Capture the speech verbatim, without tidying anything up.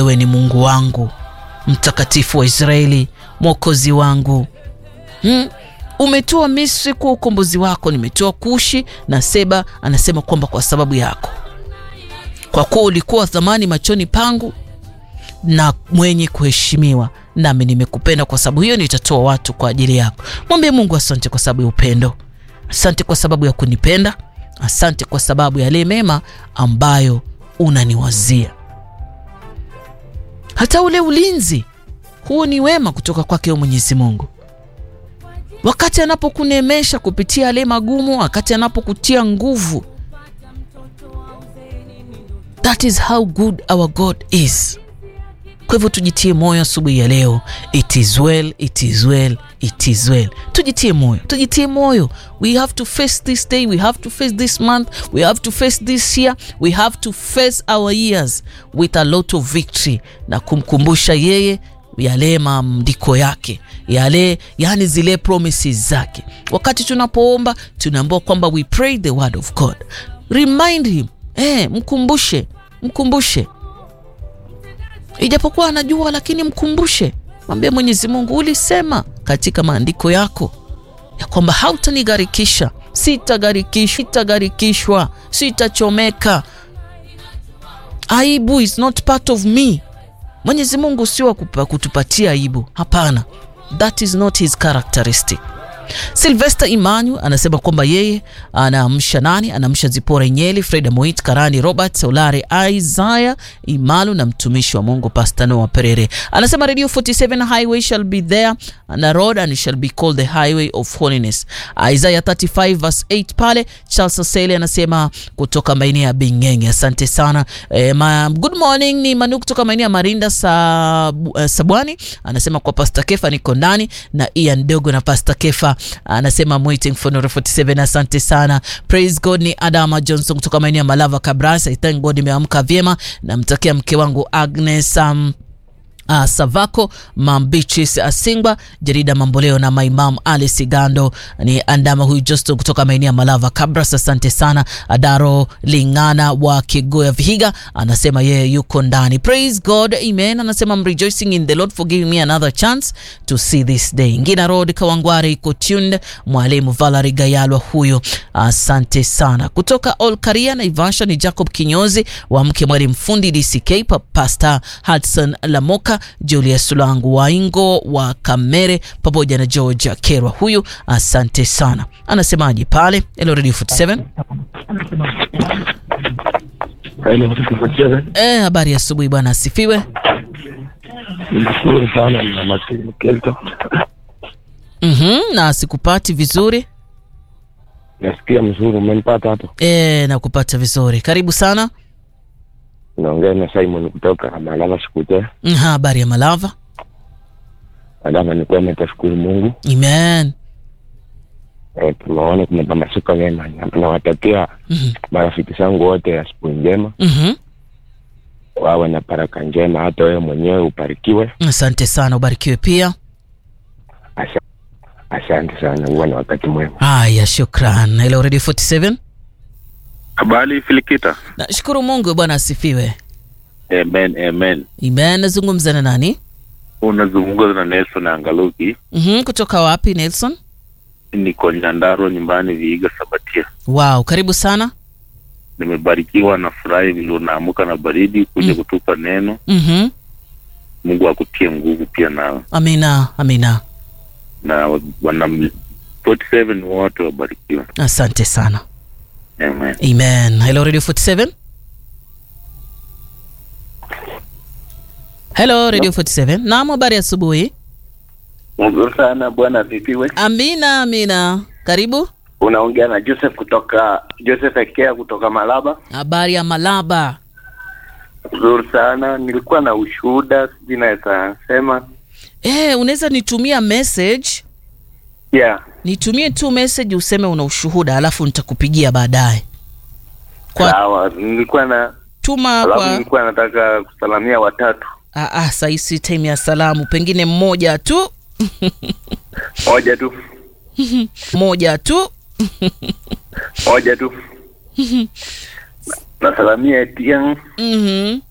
wewe ni Mungu wangu, mtakatifu wa Israeli, mwokozi wangu. Hmm? Umetoa Misri kwa ukombozi wako, nimetoa Kushi na Seba. Anasema kwamba kwa sababu yako, kwa kuwa ulikuwa thamani machoni pangu na mwenye kuheshimiwa, nami nimekupenda, kwa sababu hiyo nitatoa watu kwa ajili yako. Mwambie Mungu asante kwa sababu ya upendo. Asante kwa sababu ya kunipenda. Asante kwa sababu ya yale mema ambayo unaniwazia. Hata ule ulinzi, huo ni wema kutoka kwake Mwenyezi Mungu. Wakati anapokunemesha kupitia yale magumu, wakati anapokutia nguvu. That is how good our God is. Kwa hivyo tujitie moyo asubuhi ya leo. It is well, it is well, it is well. Tujitie moyo, tujitie moyo. We have to face this day, we have to face this month, we have to face this year, we have to face our years with a lot of victory, na kumkumbusha yeye yale maandiko yake, yale yani zile promises zake. Wakati tunapoomba tunaambiwa kwamba we pray the word of God. Remind him, eh, mkumbushe, mkumbushe. Ijapokuwa anajua, lakini mkumbushe. Mwambie Mwenyezi Mungu, ulisema katika maandiko yako ya kwamba hautanigarikisha, sitagarikishwa, sitagarikishwa, sitachomeka. Aibu is not part of me. Mwenyezi Mungu sio kutupatia aibu. Hapana. That is not his characteristic. Sylvester Emmanuel anasema kwamba yeye anaamsha nani? Anaamsha Zipora Nyeli, Freda Moit, Karani Robert, Olare Isaiah Imalu na mtumishi wa Mungu Pastor Noah Perere. Anasema Radio forty-seven highway shall be there and a road and it shall be called the highway of holiness. Isaiah thirty-five verse eight pale. Charles Sele anasema kutoka maeneo ya Bingenge. Asante sana. E, ma, good morning ni Manu kutoka maeneo ya Marinda sa, uh, Sabwani. Anasema kwa Pastor Kefa niko ndani na Ian Dogo na Pastor Kefa. Anasema I'm waiting for Radio forty-seven. Asante sana. Praise God ni Adama Johnson kutoka maeneo ya Malava Kabrasa. I thank God nimeamka vyema. Namtakia mke wangu Agnes um, Uh, Savako, Mambichis Asingba, Jarida Mamboleo na Maimam Ali Sigando. Ni andama huyu Justo kutoka maeneo ya Malava Kabras. Asante sana. Adaro Lingana wa Kigoya Vihiga anasema yeye yuko ndani. Praise God, amen. Anasema I'm rejoicing in the Lord for giving me another chance to see this day. Ngina Road Kawangware iko tuned. Mwalimu Valerie Gayalwa huyo. Asante sana. Kutoka All Karia na Ivasha ni Jacob Kinyozi wa mke mwalimu fundi D C K, Pastor Hudson Lamoka, Julius Sulangu wa Ingo wa Kamere pamoja na George Kerwa huyu. Asante sana. Anasemaje pale? Hello Radio forty-seven. Eh, habari ya asubuhi bwana, asifiwe. Nzuri sana na Martin Kelto. Mhm, na sikupati vizuri. Nasikia mzuri, umenipata hapo? Eh, nakupata vizuri. Karibu sana. Naongea na Simon kutoka Malava Shukute. Mhm, habari ya Malava? Adama ni kwema, tashukuru Mungu. Amen. Eh, tunaona tumehamasika vyema. Nawatakia mm-hmm. marafiki zangu wote asubuhi njema. Mhm. Wawe na baraka njema, hata wewe mwenyewe ubarikiwe. Asante sana, ubarikiwe pia. Asante. Asante sana, uwe na wakati mwema. Haya, shukran. Hello Radio forty-seven. Habari Filikita. Nashukuru Mungu bwana, asifiwe. Amen, amen. Amen. Nazungumza na nani? Unazungumza na Nelson Angaluki. Mhm, kutoka wapi Nelson? Niko Nyandaro nyumbani Vihiga Sabatia. Wow, karibu sana. Nimebarikiwa na furahi vile unaamka na baridi kuja mm. kutupa neno. Mhm. Mungu akutie nguvu pia na. Amina, amina. Na wana forty-seven wote wabarikiwa. Asante sana. Amen. Amen. Hello Radio forty-seven. Hello Radio forty-seven. Naam, habari asubuhi. Mungu sana bwana, vipiwe. Amina, amina. Karibu. Unaongea na Joseph kutoka Joseph Ekea kutoka Malaba. Habari ya Malaba? Nzuri sana. Nilikuwa na ushuhuda, ninaweza sema. Eh, unaweza nitumia message? Yeah. Nitumie tu message useme una ushuhuda, alafu nitakupigia baadaye. Kwa sawa, nilikuwa na tuma alafu kwa nilikuwa nataka kusalamia watatu. Ah ah, sasa hii time ya salamu, pengine mmoja tu. Moja tu. Moja tu. Moja tu. Na salamia Etienne. Mhm.